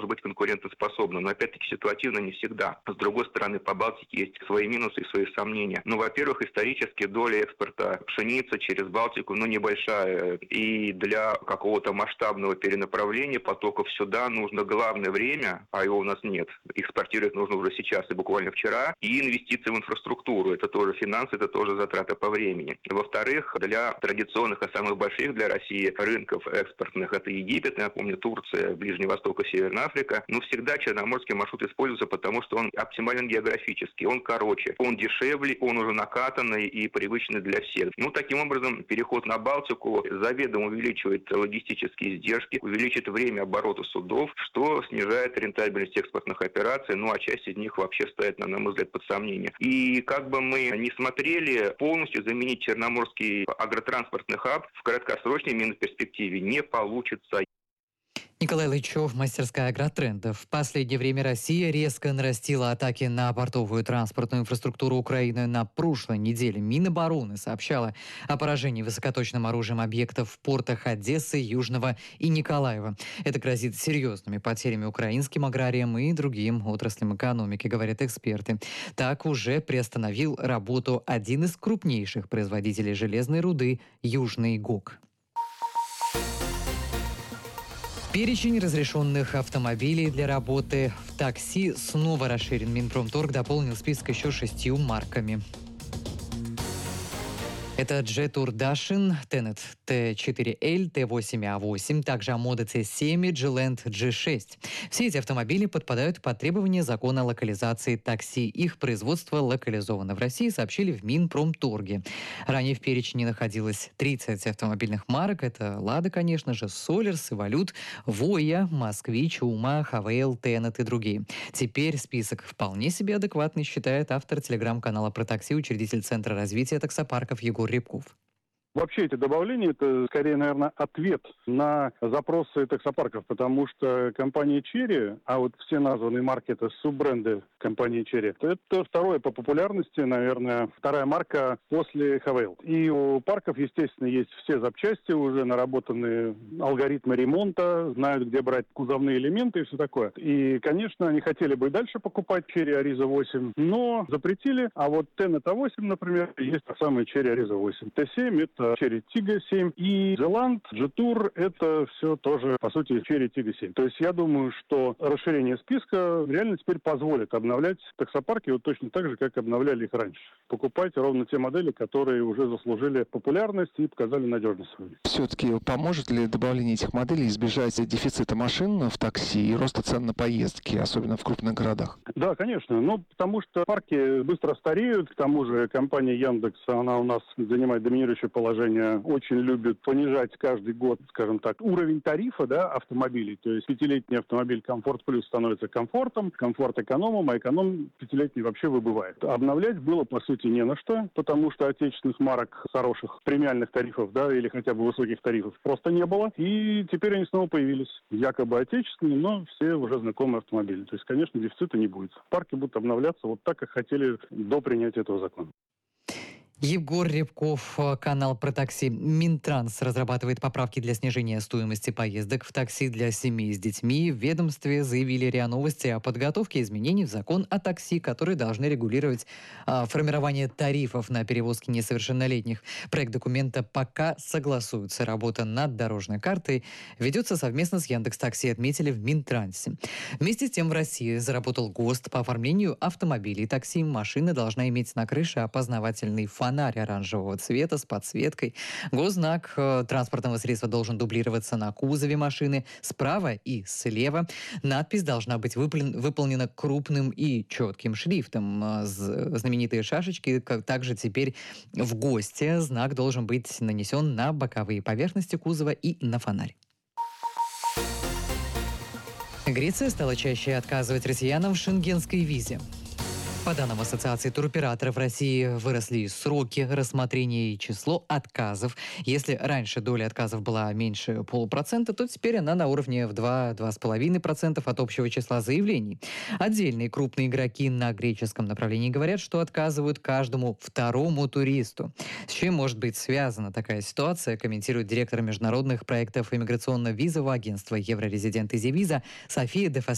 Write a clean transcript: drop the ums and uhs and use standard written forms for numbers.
быть конкурентоспособна, но опять-таки ситуативно не всегда. С другой стороны, по Балтике есть свои минусы и свои сомнения. Ну, во-первых, исторически доля экспорта пшеницы через Балтику, небольшая. И для какого-то масштабного перенаправления потоков сюда нужно главное время, а его у нас нет. Экспортировать нужно уже сейчас и буквально вчера. И инвестиции в инфраструктуру. Это тоже финансы, это тоже затраты по времени. Во-вторых, для традиционных и самых больших для России рынков экспортных, это Египет, напомню, Турция, Ближний Восток и Северная Африка, всегда черноморский маршрут используется, потому что он оптимален географически, он короче, он дешевле, он уже накатанный и привычный для всех. Таким образом, переход на Балтику заведомо увеличивает логистические издержки, увеличит время оборота судов, что снижает рентабельность экспортных операций, а часть из них вообще стоит, на мой взгляд, под сомнение. И как бы мы ни смотрели, полностью заменить черноморский агротранспортный хаб в краткосрочной перспективе не получится. Николай Лычев, мастерская «Агротрендов». В последнее время Россия резко нарастила атаки на портовую транспортную инфраструктуру Украины. На прошлой неделе Минобороны сообщала о поражении высокоточным оружием объектов в портах Одессы, Южного и Николаева. Это грозит серьезными потерями украинским аграриям и другим отраслям экономики, говорят эксперты. Так уже приостановил работу один из крупнейших производителей железной руды «Южный ГОК». Перечень разрешенных автомобилей для работы в такси снова расширен. Минпромторг дополнил список еще 6 марками. Это Jetour Dachshund, Tenet T4L, T8A8, также Amoda C7 и Geland G6. Все эти автомобили подпадают под требования закона о локализации такси. Их производство локализовано в России, сообщили в Минпромторге. Ранее в перечне находилось 30 автомобильных марок. Это Лада, конечно же, Солерс, Эволют, Voya, Москвич, Ума, Хавейл, Tenet и другие. Теперь список вполне себе адекватный, считает автор телеграм-канала про такси, учредитель Центра развития таксопарков Егор Рябков. Вообще эти добавления – это скорее, наверное, ответ на запросы таксопарков, потому что компания Chery, а вот все названные марки – это суббренды компании Chery, это второе по популярности, наверное, вторая марка после Хавейл. И у парков, естественно, есть все запчасти, уже наработанные алгоритмы ремонта, знают, где брать кузовные элементы и все такое. И, конечно, они хотели бы и дальше покупать Chery Ariza 8, но запретили. А вот Tenet A8, например, есть та самая Chery Ariza 8. T7 – это Chery Tiggo 7. И Geland, Jetour – это все тоже, по сути, Chery Tiggo 7. То есть я думаю, что расширение списка реально теперь позволит обновлять таксопарки вот точно так же, как обновляли их раньше. Покупать ровно те модели, которые уже заслужили популярность и показали надежность свою. Все-таки поможет ли добавление этих моделей избежать дефицита машин в такси и роста цен на поездки, особенно в крупных городах? Да, конечно. Потому что парки быстро стареют. К тому же компания Яндекс, она у нас занимает доминирующее положение, очень любит понижать каждый год, скажем так, уровень тарифа, автомобилей. То есть пятилетний автомобиль Комфорт Плюс становится комфортом, комфорт экономом, а эконом пятилетний вообще выбывает. Обновлять было, по сути, не на что, потому что отечественных марок хороших премиальных тарифов, или хотя бы высоких тарифов просто не было. И теперь они снова появились. Якобы отечественные, но все уже знакомые автомобили. То есть, конечно, дефицита не будет. Парки будут обновляться вот так, как хотели до принятия этого закона. Егор Рябков, канал про такси. Минтранс разрабатывает поправки для снижения стоимости поездок в такси для семей с детьми. В ведомстве заявили РИА Новости о подготовке изменений в закон о такси, которые должны регулировать формирование тарифов на перевозки несовершеннолетних. Проект документа пока согласуется. Работа над дорожной картой ведется совместно с Яндекс.Такси, отметили в Минтрансе. Вместе с тем в России заработал ГОСТ по оформлению автомобилей такси. Машина должна иметь на крыше опознавательный фонарь оранжевого цвета с подсветкой. Госзнак транспортного средства должен дублироваться на кузове машины справа и слева. Надпись должна быть выполнена крупным и четким шрифтом. Знаменитые шашечки также теперь в ГОСТе. Знак должен быть нанесен на боковые поверхности кузова и на фонарь. Греция стала чаще отказывать россиянам в шенгенской визе. По данным Ассоциации туроператоров России, выросли сроки рассмотрения и число отказов. Если раньше доля отказов была меньше 0,5%, то теперь она на уровне в 2-2,5% от общего числа заявлений. Отдельные крупные игроки на греческом направлении говорят, что отказывают каждому второму туристу. С чем может быть связана такая ситуация, комментирует директор международных проектов иммиграционно-визового агентства Еврорезидент Изивиза София Де